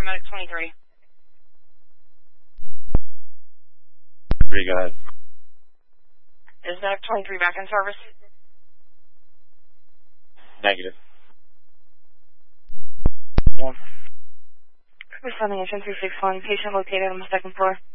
paramedic 23. Go ahead. Is medic 23 back in service? Negative. Responding at 10-361, patient located on the second floor.